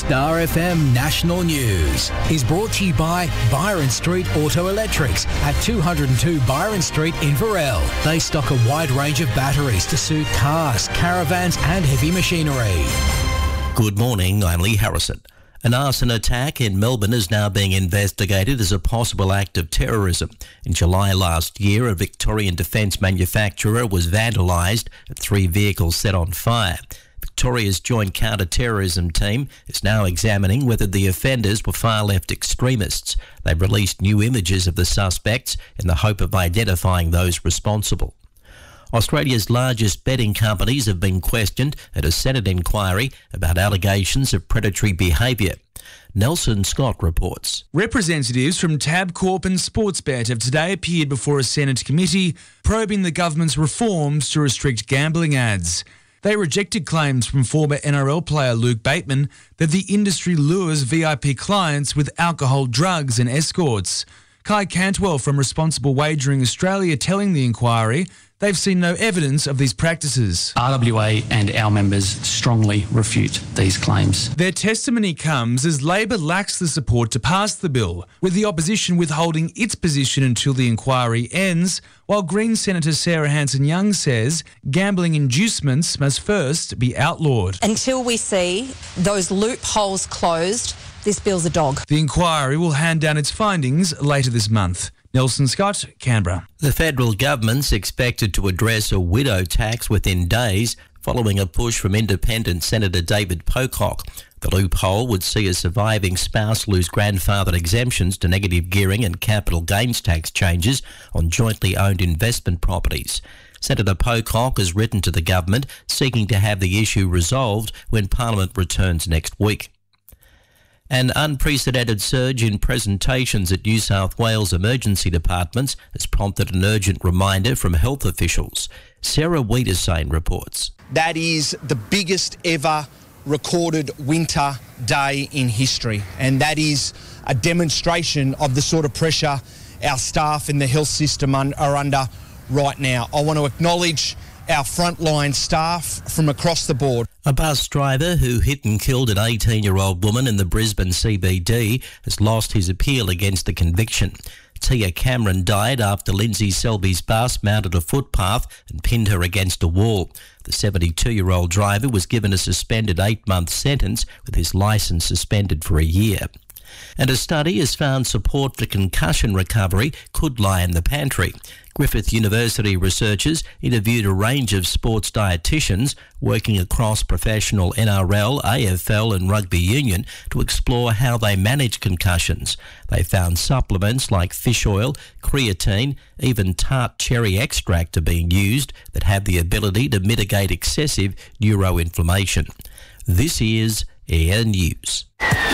Star FM National News is brought to you by Byron Street Auto Electrics at 202 Byron Street in Varel. They stock a wide range of batteries to suit cars, caravans and heavy machinery. Good morning, I'm Lee Harrison. An arson attack in Melbourne is now being investigated as a possible act of terrorism. In July last year, a Victorian defence manufacturer was vandalised and 3 vehicles set on fire. Victoria's Joint Counter-Terrorism Team is now examining whether the offenders were far-left extremists. They've released new images of the suspects in the hope of identifying those responsible. Australia's largest betting companies have been questioned at a Senate inquiry about allegations of predatory behaviour. Nelson Scott reports. Representatives from Tabcorp and Sportsbet have today appeared before a Senate committee probing the government's reforms to restrict gambling ads. They rejected claims from former NRL player Luke Bateman that the industry lures VIP clients with alcohol, drugs and escorts. Kai Cantwell from Responsible Wagering Australia telling the inquiry they've seen no evidence of these practices. RWA and our members strongly refute these claims. Their testimony comes as Labor lacks the support to pass the bill, with the opposition withholding its position until the inquiry ends, while Green Senator Sarah Hanson-Young says gambling inducements must first be outlawed. Until we see those loopholes closed, this bill's a dog. The inquiry will hand down its findings later this month. Nelson Scott, Canberra. The federal government's expected to address a widow tax within days following a push from independent Senator David Pocock. The loophole would see a surviving spouse lose grandfathered exemptions to negative gearing and capital gains tax changes on jointly owned investment properties. Senator Pocock has written to the government seeking to have the issue resolved when Parliament returns next week. An unprecedented surge in presentations at New South Wales emergency departments has prompted an urgent reminder from health officials. Sarah Wiedersane reports. That is the biggest ever recorded winter day in history, and that is a demonstration of the sort of pressure our staff in the health system are under right now. I want to acknowledge our frontline staff from across the board. A bus driver who hit and killed an 18-year-old woman in the Brisbane CBD has lost his appeal against the conviction. Tia Cameron died after Lindsay Selby's bus mounted a footpath and pinned her against a wall. The 72-year-old driver was given a suspended 8-month sentence with his licence suspended for a year. And a study has found support for concussion recovery could lie in the pantry. Griffith University researchers interviewed a range of sports dietitians working across professional NRL, AFL and rugby union to explore how they manage concussions. They found supplements like fish oil, creatine, even tart cherry extract are being used that have the ability to mitigate excessive neuroinflammation. This is Air News.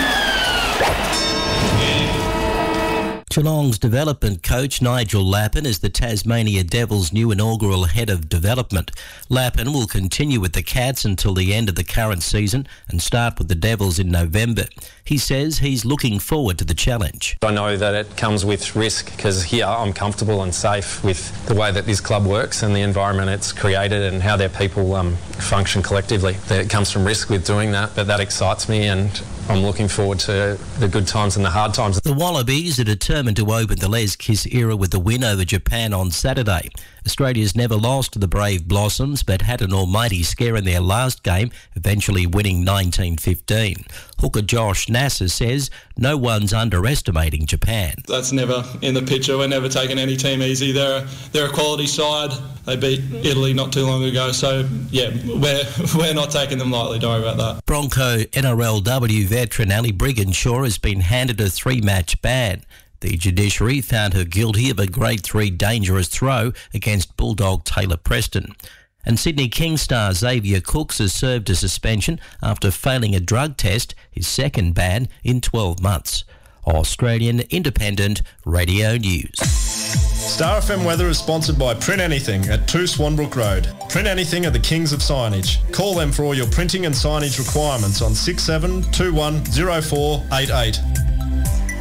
Geelong's development coach Nigel Lappin is the Tasmania Devils' new inaugural head of development. Lappin will continue with the Cats until the end of the current season and start with the Devils in November. He says he's looking forward to the challenge. I know that it comes with risk because here I'm comfortable and safe with the way that this club works and the environment it's created and how their people function collectively. It comes from risk with doing that, but that excites me and I'm looking forward to the good times and the hard times. The Wallabies are determined to open the Les Kiss era with the win over Japan on Saturday. Australia's never lost to the Brave Blossoms but had an almighty scare in their last game, eventually winning 19-15. Hooker Josh Nasser says no one's underestimating Japan. That's never in the picture. We're never taking any team easy. They're a quality side. They beat Italy not too long ago. So, yeah, we're not taking them lightly. Don't worry about that. Bronco NRLW veteran Ali Brigginshaw has been handed a 3-match ban. The judiciary found her guilty of a Grade 3 dangerous throw against Bulldog Taylor Preston. And Sydney Kings star Xavier Cooks has served a suspension after failing a drug test, his second ban in 12 months. Australian Independent Radio News. Star FM weather is sponsored by Print Anything at 2 Swanbrook Road. Print Anything are the kings of signage. Call them for all your printing and signage requirements on 67210488.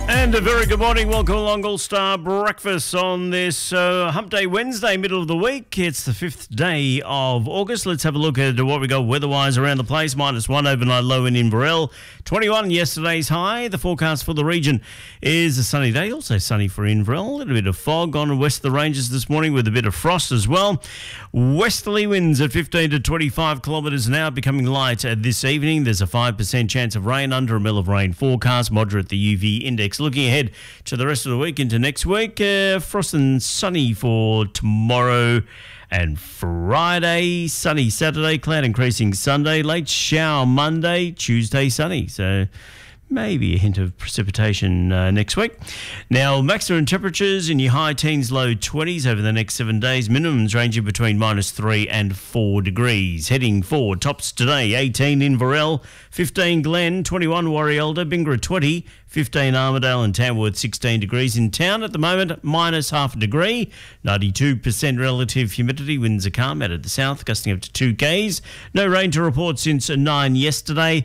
And a very good morning. Welcome along, All Star Breakfast on this Hump Day Wednesday, middle of the week. It's the 5th day of August. Let's have a look at what we got weather-wise around the place. -1 overnight low in Inverell. 21 yesterday's high. The forecast for the region is a sunny day, also sunny for Inverell. A little bit of fog on the west of the ranges this morning with a bit of frost as well. Westerly winds at 15 to 25 kilometres an hour, becoming light this evening. There's a 5% chance of rain, under a mil of rain forecast, moderate the UV index. Looking ahead to the rest of the week into next week, frost and sunny for tomorrow and Friday, sunny Saturday, cloud increasing Sunday, late shower Monday, Tuesday sunny. So maybe a hint of precipitation next week. Now, maximum temperatures in your high teens, low 20s over the next 7 days. Minimums ranging between -3 and 4 degrees. Heading for tops today, 18 Inverell, 15 Glen, 21 Warrielda, Bingra 20, 15 Armidale and Tamworth 16 degrees. In town at the moment, -0.5 degree, 92% relative humidity. Winds are calm out at the south, gusting up to 2 k's. No rain to report since 9 yesterday.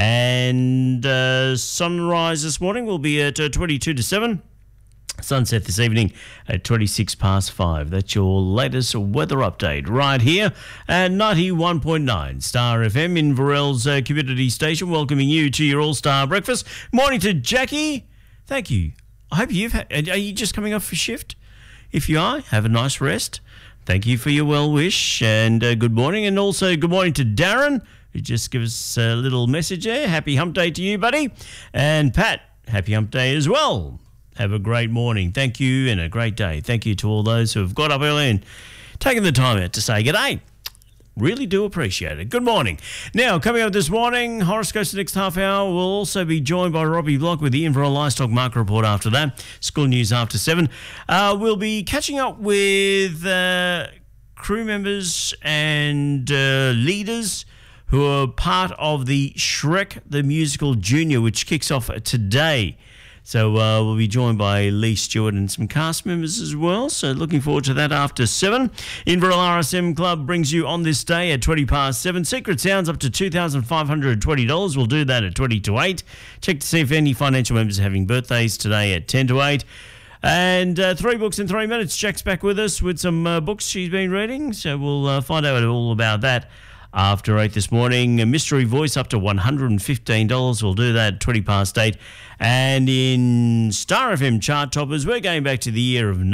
And sunrise this morning will be at 22 to 7. Sunset this evening at 26 past 5. That's your latest weather update right here at 91.9 Star FM, Inverell's community station, welcoming you to your All-Star Breakfast. Morning to Jackie. Thank you. I hope are you just coming off for shift? If you are, have a nice rest. Thank you for your well wish and good morning. And also good morning to Darren, who just gives us a little message there. Happy hump day to you, buddy. And Pat, happy hump day as well. Have a great morning. Thank you and a great day. Thank you to all those who have got up early and taken the time out to say good day. Really do appreciate it. Good morning. Now, coming up this morning, horoscopes the next half hour. We'll also be joined by Robbie Block with the Inverell Livestock Market Report after that. School news after 7. We'll be catching up with crew members and leaders who are part of the Shrek the Musical Junior, which kicks off today. So we'll be joined by Lee Stewart and some cast members as well. So looking forward to that after 7. Inverell RSM Club brings you on this day at 20 past 7. Secret Sounds up to $2,520. We'll do that at 20 to 8. Check to see if any financial members are having birthdays today at 10 to 8. And 3 books in 3 minutes. Jack's back with us with some books she's been reading. So we'll find out all about that after 8 this morning. A mystery voice up to $115. We'll do that at 20 past 8. And in Star FM chart toppers, we're going back to the year of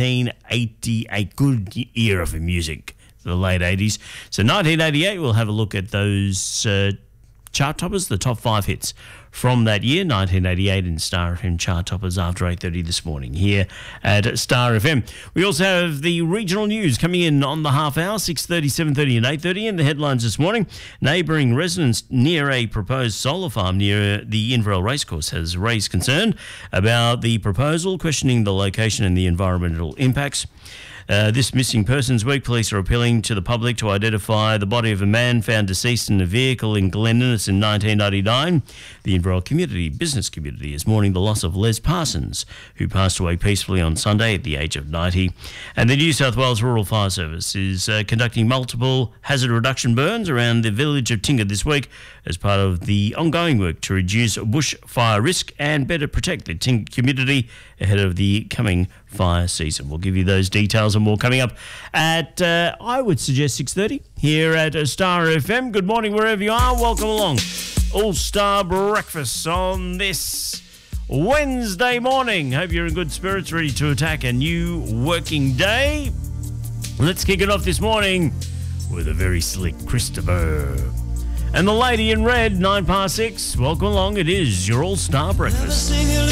1988. Good era for music, the late 80s. So 1988, we'll have a look at those chart toppers, the top 5 hits from that year, 1988, in Star FM chart toppers after 8:30 this morning here at Star FM. We also have the regional news coming in on the half hour, 6:30, 7:30 and 8:30. And the headlines this morning: neighbouring residents near a proposed solar farm near the Inverell Racecourse has raised concern about the proposal, questioning the location and the environmental impacts. This Missing Persons Week, police are appealing to the public to identify the body of a man found deceased in a vehicle in Glen Innes in 1999. The Inverell business community is mourning the loss of Les Parsons, who passed away peacefully on Sunday at the age of 90. And the New South Wales Rural Fire Service is conducting multiple hazard reduction burns around the village of Tingha this week as part of the ongoing work to reduce bushfire risk and better protect the Tingha community ahead of the coming fire season. We'll give you those details and more coming up at, I would suggest, 6:30 here at Star FM. Good morning wherever you are. Welcome along. All-Star Breakfast on this Wednesday morning. Hope you're in good spirits, ready to attack a new working day. Let's kick it off this morning with a very slick Christopher. And the lady in red, 9 past 6. Welcome along. It is your All-Star Breakfast.